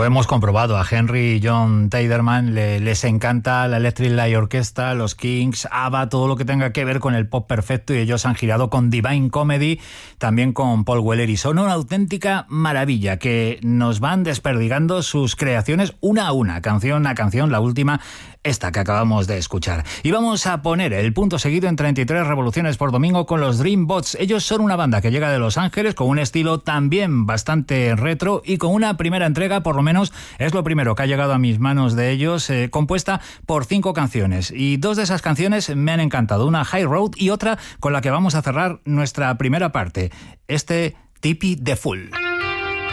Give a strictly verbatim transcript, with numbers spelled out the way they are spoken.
Lo hemos comprobado. A Henry y John Teiderman le, les encanta la Electric Light Orchestra, los Kings, ABBA, todo lo que tenga que ver con el pop perfecto, y ellos han girado con Divine Comedy, también con Paul Weller, y son una auténtica maravilla que nos van desperdigando sus creaciones una a una, canción a canción, la última esta que acabamos de escuchar. Y vamos a poner el punto seguido en treinta y tres revoluciones por domingo con los Dreambots. Ellos son una banda que llega de Los Ángeles con un estilo también bastante retro y con una primera entrega, por lo menos es lo primero que ha llegado a mis manos de ellos, eh, compuesta por cinco canciones. Y dos de esas canciones me han encantado, una High Road y otra con la que vamos a cerrar nuestra primera parte, este Tippy the Fool.